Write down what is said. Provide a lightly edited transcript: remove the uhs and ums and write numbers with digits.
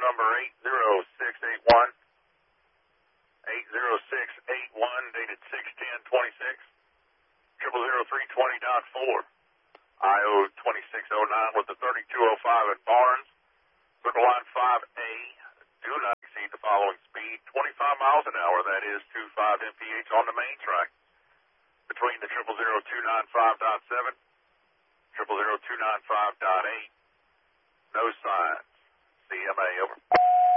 number 80681. 80681, dated 6/10/26. 00320.4. IO 2609 with the 3205 at Barnes. Circle line 5A. Do not exceed the following speed, 25 miles an hour, that is 25 mph on the main track. Between the 000295.7, 000295.8. No signs. CMA, over.